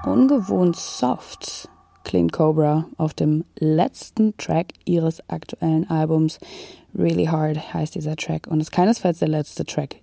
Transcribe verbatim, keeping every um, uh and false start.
ungewohnt soft klingt Cobra auf dem letzten Track ihres aktuellen Albums. Really Hard heißt dieser Track und ist keinesfalls der letzte Track